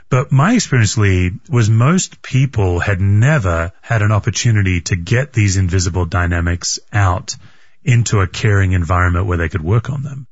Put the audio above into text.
But my experience, Lee, was most people had never had an opportunity to get these invisible dynamics out into a caring environment where they could work on them.